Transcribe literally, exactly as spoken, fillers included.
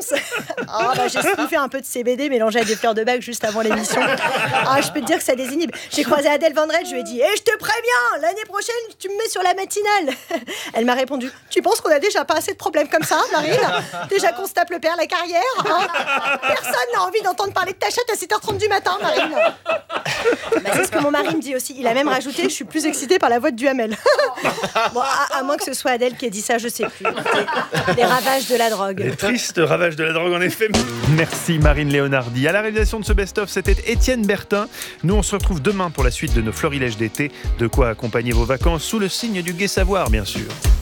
réponse. Ah, bah, j'ai sniffé un peu de C B D mélangé à des fleurs de bac juste avant l'émission. Ah, je peux te dire que ça désinhibe. J'ai croisé Adèle Van Dredd, je lui ai dit « Eh, je te préviens, l'année prochaine, tu me mets sur la matinale !» Elle m'a répondu « Tu penses qu'on a déjà pas assez de problèmes comme ça, Marine ? Déjà qu'on se tape le père, la carrière hein ? Personne n'a envie d'entendre parler de ta chatte à sept heures trente du matin, Marine !» Bah, c'est ce que mon mari me dit aussi. Il a même rajouté « Je suis plus excitée par la voix de Duhamel. » Bon, à, à moins que ce soit Adèle qui ait dit ça, je sais plus. Les, les ravages de la drogue. Les tristes ravages de la drogue, en effet. Merci Marine Léonardi. À la réalisation de ce best-of, c'était Étienne Bertin. Nous, on se retrouve demain pour la suite de nos florilèges d'été. De quoi accompagner vos vacances sous le signe du gai savoir, bien sûr.